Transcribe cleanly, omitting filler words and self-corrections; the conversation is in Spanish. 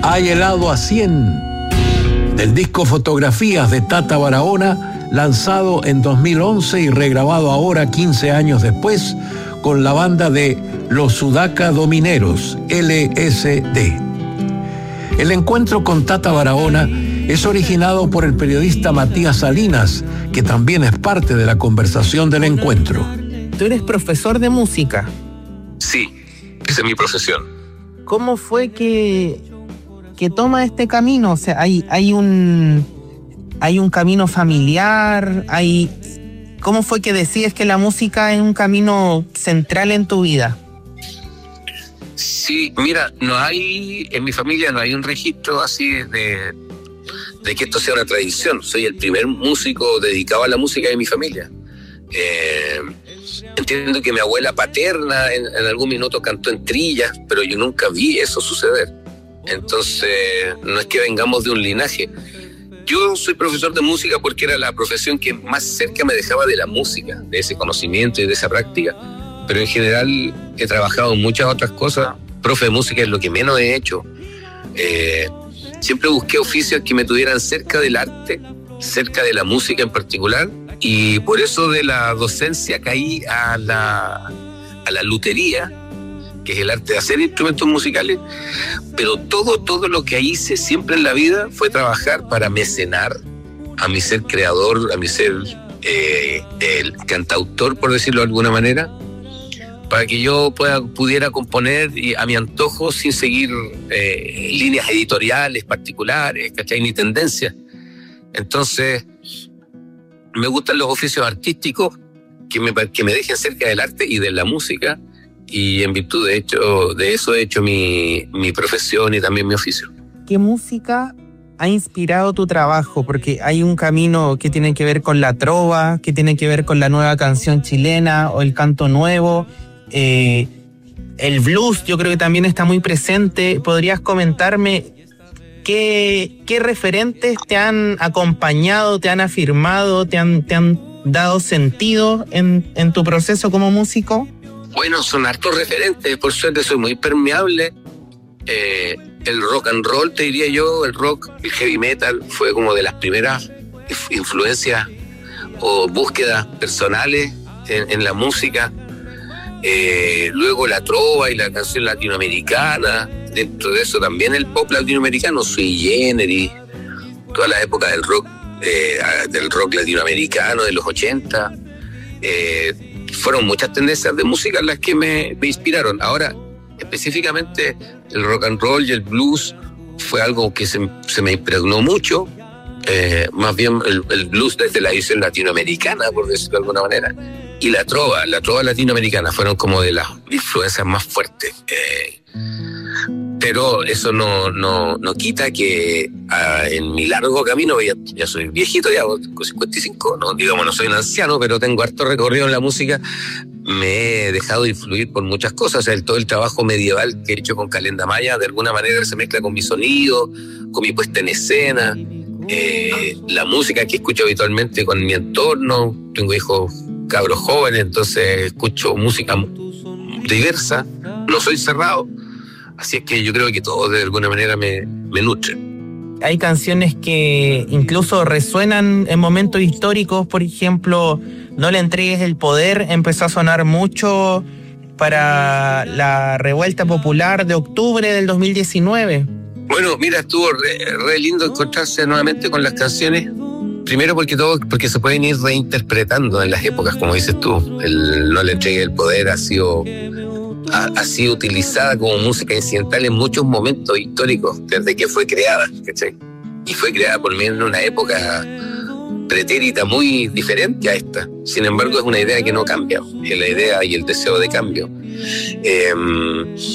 Hay helado a 100, del disco Fotografías de Tata Barahona, lanzado en 2011 y regrabado ahora 15 años después con la banda de Los Sudaca Domineros, LSD. El encuentro con Tata Barahona es originado por el periodista Matías Salinas, que también es parte de la conversación del encuentro. Tú eres profesor de música. Sí, esa es mi profesión. ¿Cómo fue que toma este camino? O sea, hay un camino familiar, ¿cómo fue que decides que la música es un camino central en tu vida? Sí, mira, en mi familia no hay un registro así de que esto sea una tradición. Soy el primer músico dedicado a la música de mi familia. Entiendo que mi abuela paterna en algún minuto cantó en trillas, pero yo nunca vi eso suceder. Entonces, no es que vengamos de un linaje. Yo soy profesor de música porque era la profesión que más cerca me dejaba de la música, de ese conocimiento y de esa práctica. Pero en general he trabajado en muchas otras cosas. Profe de música es lo que menos he hecho. Siempre busqué oficios que me tuvieran cerca del arte, cerca de la música en particular, y por eso de la docencia caí a la lutería, que es el arte de hacer instrumentos musicales, pero todo lo que hice siempre en la vida fue trabajar para mecenar a mi ser creador, a mi ser el cantautor, por decirlo de alguna manera, para que yo pudiera componer a mi antojo sin seguir líneas editoriales particulares, ¿cachai? Ni tendencias. Entonces, me gustan los oficios artísticos que me dejen cerca del arte y de la música, y en virtud de eso he hecho mi profesión y también mi oficio. ¿Qué música ha inspirado tu trabajo? Porque hay un camino que tiene que ver con la trova, que tiene que ver con la nueva canción chilena o el canto nuevo. El blues yo creo que también está muy presente. ¿Podrías comentarme qué referentes te han acompañado, te han afirmado, te han dado sentido en tu proceso como músico? Bueno, son hartos referentes, por suerte soy muy permeable. El rock and roll, te diría yo, el rock, el heavy metal, fue como de las primeras influencias o búsquedas personales en la música. Luego la trova y la canción latinoamericana, dentro de eso también el pop latinoamericano, Sui Generis, toda la época del rock latinoamericano de los 80. Fueron muchas tendencias de música las que me inspiraron. Ahora, específicamente el rock and roll y el blues fue algo que se me impregnó mucho, más bien el blues desde la visión latinoamericana, por decirlo de alguna manera, y la trova latinoamericana fueron como de las influencias más fuertes. Pero eso no quita que en mi largo camino, ya soy viejito, ya con 55, no soy un anciano, pero tengo harto recorrido en la música, me he dejado influir por muchas cosas. O sea, todo el trabajo medieval que he hecho con Calenda Maya de alguna manera se mezcla con mi sonido, con mi puesta en escena, la música que escucho habitualmente con mi entorno. Tengo hijos cabros jóvenes, entonces escucho música diversa, no soy cerrado. Así es que yo creo que todo de alguna manera me nutre. Hay canciones que incluso resuenan en momentos históricos. Por ejemplo, No le entregues el poder empezó a sonar mucho para la revuelta popular de octubre del 2019. Bueno, mira, estuvo re lindo encontrarse nuevamente con las canciones. Primero porque se pueden ir reinterpretando en las épocas, como dices tú. El No le entregues el poder ha sido utilizada como música incidental en muchos momentos históricos, desde que fue creada, ¿cachai? Y fue creada por mí en una época pretérita muy diferente a esta. Sin embargo, es una idea que no cambia, es la idea y el deseo de cambio.